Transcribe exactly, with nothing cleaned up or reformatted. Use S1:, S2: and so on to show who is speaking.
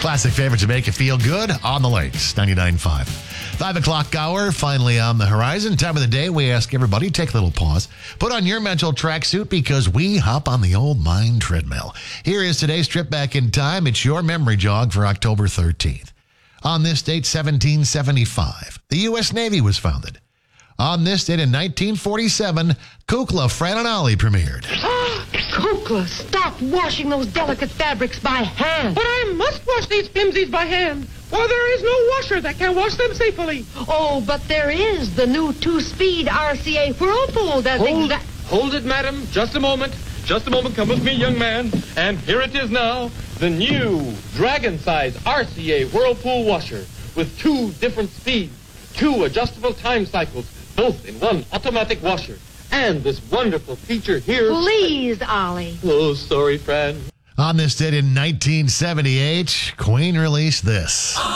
S1: Classic favorite to make you feel good on the Lakes, ninety-nine point five. Five o'clock hour, finally on the horizon. Time of the day, we ask everybody, take a little pause. Put on your mental tracksuit because we hop on the old mind treadmill. Here is today's trip back in time. It's your memory jog for October thirteenth. On this date, seventeen seventy-five, the U S Navy was founded. On this date in nineteen forty-seven, Kukla, Fran and Ollie premiered.
S2: Kukla, stop washing those delicate fabrics by hand.
S3: But I must wash these flimsies by hand, for there is no washer that can wash them safely.
S2: Oh, but there is the new two-speed R C A Whirlpool. That's
S4: Hold,
S2: exact.
S4: hold it, madam. Just a moment. Just a moment. Come with me, young man. And here it is now. The new Dragon-size R C A Whirlpool washer with two different speeds, two adjustable time cycles, both in one automatic washer. And this wonderful feature here.
S2: Please, Ollie.
S4: Oh, sorry, Fran.
S1: On this date in nineteen seventy-eight, Queen released this.